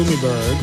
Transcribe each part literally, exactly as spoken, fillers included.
Bloomberg.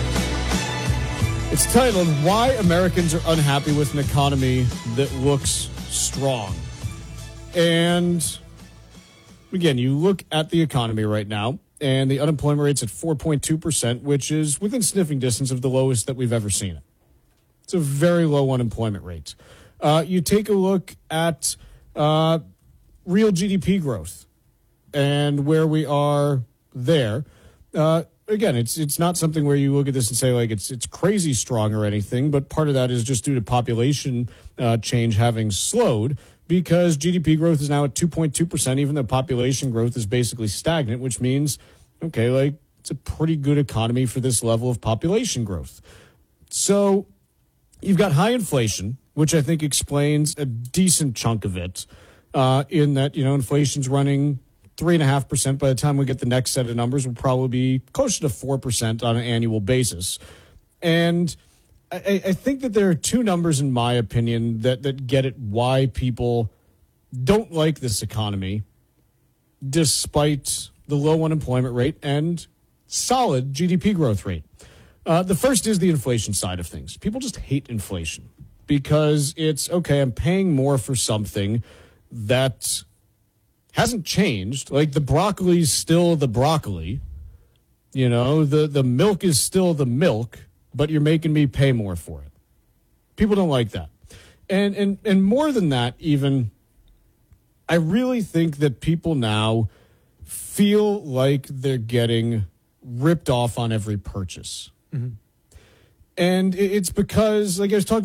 It's titled, Why Americans Are Unhappy with an Economy That Looks Strong. And again, you look at the economy right now, and the unemployment rate's at four point two percent, which is within sniffing distance of the lowest that we've ever seen it. It's a very low unemployment rate. Uh, you take a look at uh, real G D P growth and where we are there. Uh, again, it's it's not something where you look at this and say, like, it's it's crazy strong or anything, but part of that is just due to population uh, change having slowed, because G D P growth is now at two point two percent, even though population growth is basically stagnant, which means, okay, like, it's a pretty good economy for this level of population growth. So you've got high inflation, which I think explains a decent chunk of it, uh, in that, you know, inflation's running three point five percent. By the time we get the next set of numbers, will probably be closer to four percent on an annual basis. And I, I think that there are two numbers, in my opinion, that, that get at why people don't like this economy, despite the low unemployment rate and solid G D P growth rate. Uh, the first is the inflation side of things. People just hate inflation because it's, okay, I'm paying more for something that hasn't changed. Like, the broccoli's still the broccoli. You know, the, the milk is still the milk, but you're making me pay more for it. People don't like that. And and and more than that, even, I really think that people now feel like they're getting ripped off on every purchase. Mm-hmm. And it's because, like I was talking